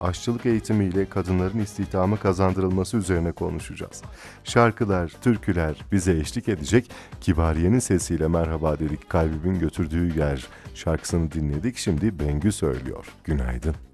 aşçılık eğitimiyle kadınların istihdamı kazandırılması üzerine konuşacağız. Şarkılar, türküler bize eşlik edecek. Kibariye'nin sesiyle merhaba dedik, kalbimin götürdüğü yer şarkısını dinledik. Şimdi Bengü söylüyor. Günaydın.